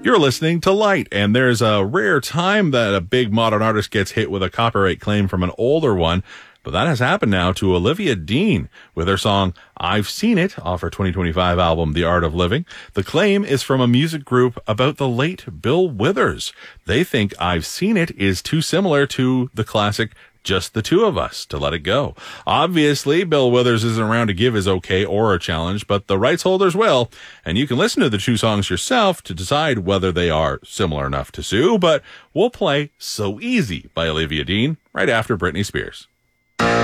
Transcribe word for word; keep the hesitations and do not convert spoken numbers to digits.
You're listening to Light, and there's a rare time that a big modern artist gets hit with a copyright claim from an older one, but that has happened now to Olivia Dean with her song I've Seen It off her twenty twenty-five album The Art of Living. The claim is from a music group about the late Bill Withers. They think I've Seen It is too similar to the classic Just the Two of Us to Let It Go. Obviously, Bill Withers isn't around to give his okay or a challenge, but the rights holders will, and you can listen to the two songs yourself to decide whether they are similar enough to sue, but we'll play So Easy by Olivia Dean right after Britney Spears.